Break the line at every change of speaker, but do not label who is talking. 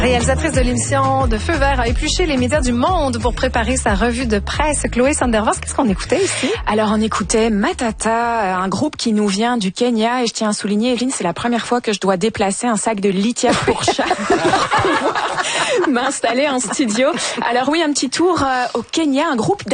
Réalisatrice de l'émission de Feu Vert a épluché les médias du monde pour préparer sa revue de presse. Chloé Sandervos, qu'est-ce qu'on écoutait ici?
Alors, on écoutait Matata, un groupe qui nous vient du Kenya. Et je tiens à souligner, Evelyne, c'est la première fois que je dois déplacer un sac de litière pour chat pour pouvoir m'installer en studio. Alors oui, un petit tour au Kenya, un groupe